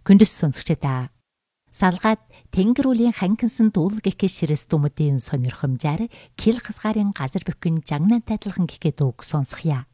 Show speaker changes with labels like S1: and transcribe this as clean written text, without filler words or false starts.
S1: Күндүс сонсогчдаа. Салгаад тэнгэр үлийн ханкинсан дүүл гэхэ ширэс дүмүүдийн сонирхомжаар кил хасгаарын газар бүхэн жагнаантай адилхан гэхэд үг сонсохъя.